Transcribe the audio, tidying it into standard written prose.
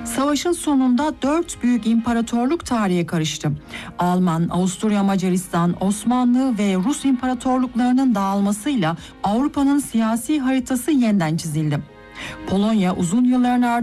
Savaşın sonunda 4 büyük imparatorluk tarihe karıştı. Alman, Avusturya Macaristan, Osmanlı ve Rus imparatorluklarının dağılmasıyla Avrupa'nın siyasi haritası yeniden çizildi. Polonya uzun yılların ardından